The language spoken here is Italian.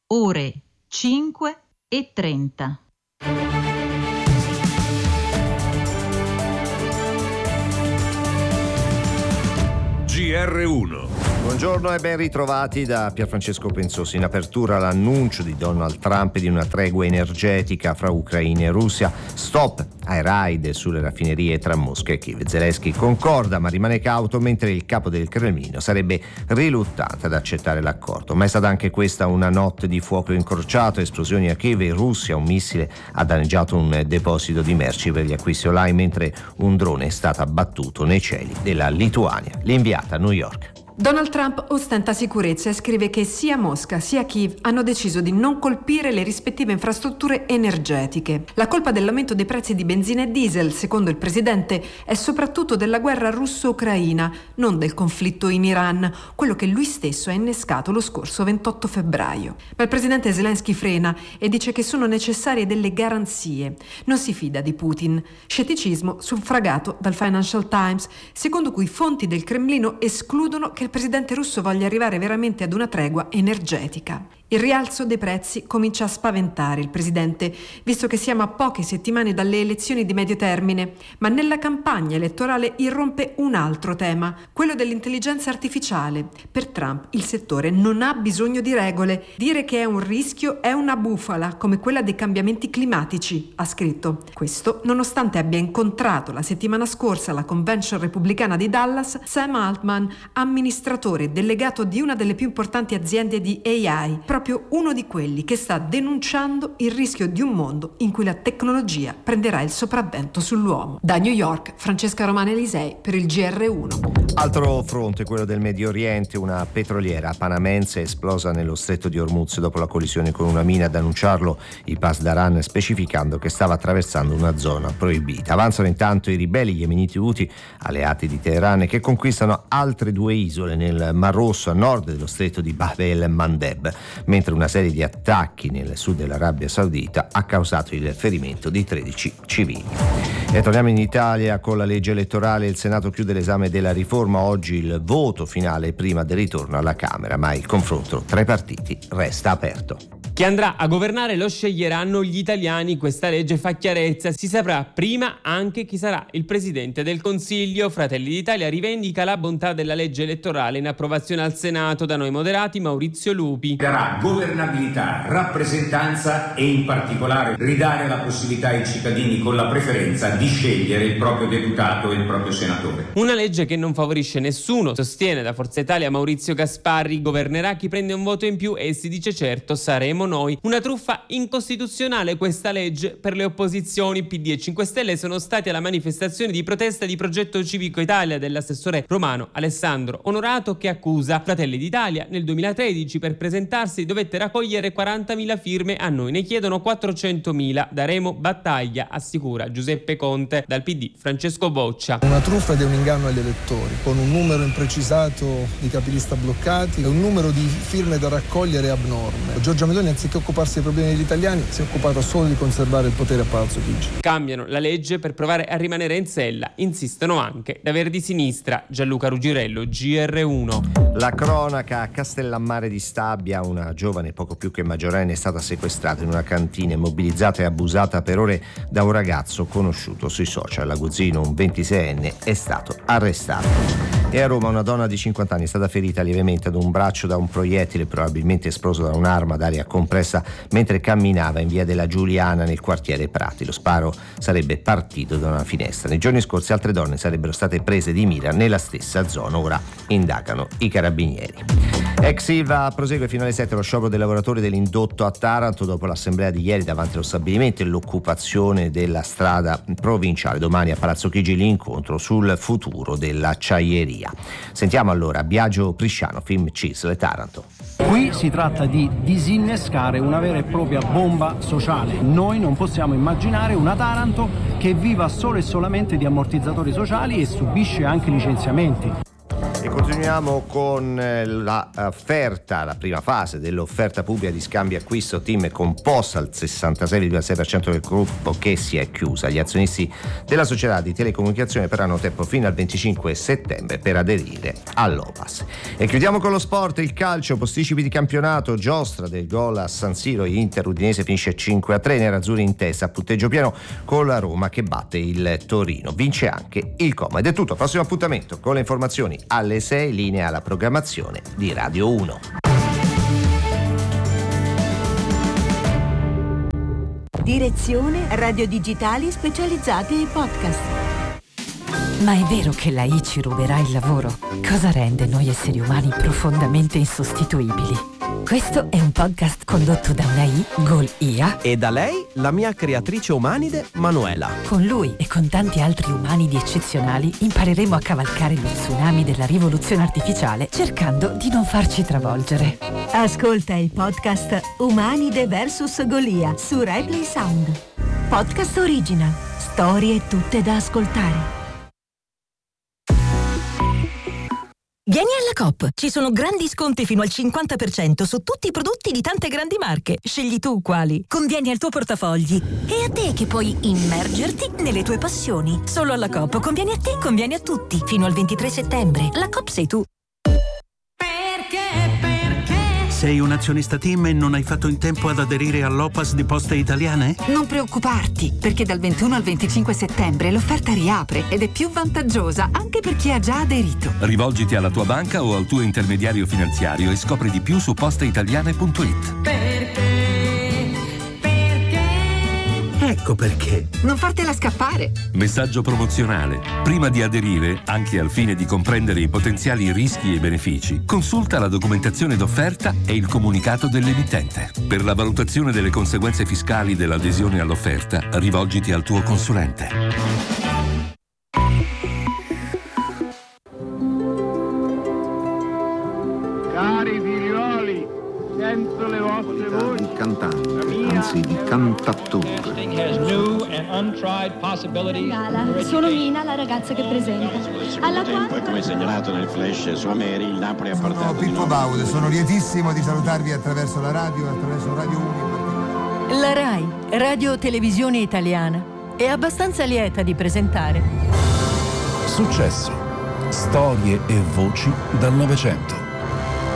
ore 5:30. GR1. Buongiorno e ben ritrovati da Pierfrancesco Pensosi. In apertura l'annuncio di Donald Trump di una tregua energetica fra Ucraina e Russia, stop ai raid sulle raffinerie tra Mosca e Kiev. Zelensky concorda ma rimane cauto, mentre il capo del Cremlino sarebbe riluttante ad accettare l'accordo. Ma è stata anche questa una notte di fuoco incrociato, esplosioni a Kiev. In Russia un missile ha danneggiato un deposito di merci per gli acquisti online, mentre un drone è stato abbattuto nei cieli della Lituania. L'inviata a New York. Donald Trump ostenta sicurezza e scrive che sia Mosca sia Kiev hanno deciso di non colpire le rispettive infrastrutture energetiche. La colpa dell'aumento dei prezzi di benzina e diesel, secondo il presidente, è soprattutto della guerra russo-ucraina, non del conflitto in Iran, quello che lui stesso ha innescato lo scorso 28 febbraio. Ma il presidente Zelensky frena e dice che sono necessarie delle garanzie. Non si fida di Putin. Scetticismo suffragato dal Financial Times, secondo cui fonti del Cremlino escludono che il presidente russo voglia arrivare veramente ad una tregua energetica. Il rialzo dei prezzi comincia a spaventare il presidente, visto che siamo a poche settimane dalle elezioni di medio termine, ma nella campagna elettorale irrompe un altro tema, quello dell'intelligenza artificiale. Per Trump il settore non ha bisogno di regole. Dire che è un rischio è una bufala, come quella dei cambiamenti climatici, ha scritto. Questo nonostante abbia incontrato la settimana scorsa alla convention repubblicana di Dallas Sam Altman, amministratore delegato di una delle più importanti aziende di AI, proprio uno di quelli che sta denunciando il rischio di un mondo in cui la tecnologia prenderà il sopravvento sull'uomo. Da New York, Francesca Romana Elisei per il GR1. Altro fronte, quello del Medio Oriente. Una petroliera panamense è esplosa nello stretto di Hormuz dopo la collisione con una mina. Ad annunciarlo il Pasdaran, specificando che stava attraversando una zona proibita. Avanzano intanto i ribelli yemeniti Houthi, alleati di Teheran, che conquistano altre 2 isole nel Mar Rosso a nord dello stretto di Bab el-Mandeb, mentre una serie di attacchi nel sud dell'Arabia Saudita ha causato il ferimento di 13 civili. E torniamo in Italia con la legge elettorale. Il Senato chiude l'esame della riforma. Oggi il voto finale prima del ritorno alla Camera, ma il confronto tra i partiti resta aperto. Chi andrà a governare lo sceglieranno gli italiani. Questa legge fa chiarezza. Si saprà prima anche chi sarà il presidente del Consiglio. Fratelli d'Italia rivendica la bontà della legge elettorale in approvazione al Senato. Da noi moderati Maurizio Lupi. Darà governabilità, rappresentanza e in particolare ridare la possibilità ai cittadini con la preferenza di scegliere il proprio deputato e il proprio senatore. Una legge che non favorisce nessuno, sostiene da Forza Italia Maurizio Gasparri. Governerà chi prende un voto in più e si dice certo saremo noi. Una truffa incostituzionale questa legge per le opposizioni. PD e 5 Stelle sono stati alla manifestazione di protesta di Progetto Civico Italia dell'assessore romano Alessandro Onorato, che accusa Fratelli d'Italia. Nel 2013 per presentarsi dovette raccogliere 40.000 firme, a noi ne chiedono 400.000. Daremo battaglia, assicura Giuseppe Conte. Dal PD Francesco Boccia. Una truffa ed è un inganno agli elettori, con un numero imprecisato di capilista bloccati e un numero di firme da raccogliere abnorme. Giorgia Meloni, anziché occuparsi dei problemi degli italiani, si è occupato solo di conservare il potere a Palazzo Chigi. Cambiano la legge per provare a rimanere in sella. Insistono anche da Verdi Sinistra. Gianluca Rugirello, GR1. La cronaca a Castellammare di Stabia. Una giovane poco più che maggiorenne è stata sequestrata in una cantina, immobilizzata e abusata per ore da un ragazzo conosciuto sui social. L'aguzzino, un 26enne, è stato arrestato. E a Roma una donna di 50 anni è stata ferita lievemente ad un braccio da un proiettile, probabilmente esploso da un'arma d'aria compressa, mentre camminava in via della Giuliana nel quartiere Prati. Lo sparo sarebbe partito da una finestra. Nei giorni scorsi altre donne sarebbero state prese di mira nella stessa zona. Ora indagano i carabinieri. Ex Ilva prosegue fino alle 7 lo sciopero dei lavoratori dell'indotto a Taranto dopo l'assemblea di ieri davanti allo stabilimento e l'occupazione della strada provinciale. Domani a Palazzo Chigi l'incontro sul futuro dell'acciaieria. Sentiamo allora Biagio Prisciano, Film CISL Taranto. Qui si tratta di disinnescare una vera e propria bomba sociale. Noi non possiamo immaginare una Taranto che viva solo e solamente di ammortizzatori sociali e subisce anche licenziamenti. E continuiamo con l'offerta, la prima fase dell'offerta pubblica di scambio acquisto TIM composta al 66,6% del gruppo che si è chiusa. Gli azionisti della società di telecomunicazione avranno tempo fino al 25 settembre per aderire all'OPAS. E chiudiamo con lo sport, il calcio, posticipi di campionato, giostra del gol a San Siro, Inter Udinese finisce 5-3, nerazzurri in testa a punteggio pieno con la Roma che batte il Torino, vince anche il Como. Ed è tutto, prossimo appuntamento con le informazioni alle 6, linea alla programmazione di Radio 1. Direzione Radio Digitali specializzati ai podcast. Ma è vero che la I ci ruberà il lavoro? Cosa rende noi esseri umani profondamente insostituibili? Questo è un podcast condotto da una I, Gol IA, e da lei, la mia creatrice umanide, Manuela. Con lui e con tanti altri umanidi eccezionali impareremo a cavalcare lo tsunami della rivoluzione artificiale cercando di non farci travolgere. Ascolta il podcast Umanide vs Golia su Replay Sound. Podcast original. Storie tutte da ascoltare. Vieni alla Coop, ci sono grandi sconti fino al 50% su tutti i prodotti di tante grandi marche. Scegli tu quali. Convieni al tuo portafogli. E a te che puoi immergerti nelle tue passioni. Solo alla Coop convieni a te, convieni a tutti. Fino al 23 settembre. La Coop sei tu. Sei un azionista TIM e non hai fatto in tempo ad aderire all'OPAS di Poste Italiane? Non preoccuparti, perché dal 21 al 25 settembre l'offerta riapre ed è più vantaggiosa anche per chi ha già aderito. Rivolgiti alla tua banca o al tuo intermediario finanziario e scopri di più su posteitaliane.it. Perché? Ecco perché. Non fartela scappare. Messaggio promozionale. Prima di aderire, anche al fine di comprendere i potenziali rischi e benefici, consulta la documentazione d'offerta e il comunicato dell'emittente. Per la valutazione delle conseguenze fiscali dell'adesione all'offerta, rivolgiti al tuo consulente. Cari figlioli, sento le vostre voci. Di cantante, anzi di cantattore. Sono Mina, la ragazza che presenta. Alla quale, come segnalato nel flash su Ameri, il Napoli ha portato. Sono Pippo Baudo, sono lietissimo di salutarvi attraverso la radio e attraverso Radio 1. La RAI, Radio Televisione Italiana, è abbastanza lieta di presentare Successo, storie e voci dal Novecento.